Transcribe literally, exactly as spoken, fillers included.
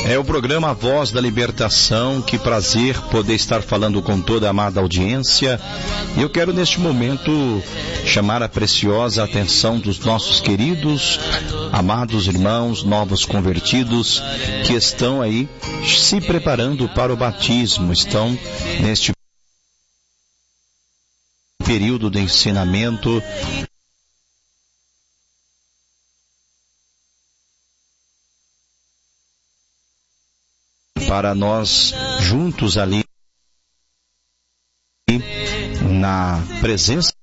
É o programa Voz da Libertação. Que prazer poder estar falando com toda a amada audiência. Eu quero neste momento chamar a preciosa atenção dos nossos queridos, amados irmãos, novos convertidos, que estão aí se preparando para o batismo, estão neste período de ensinamento. Para nós juntos ali na presença